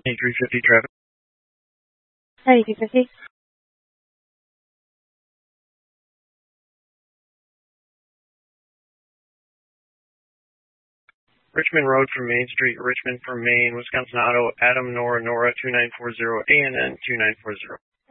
A350 traffic. Hi, 350. Richmond Road from Main Street, Richmond from Maine, Wisconsin Auto, Adam Nora 2940, ANN 2940.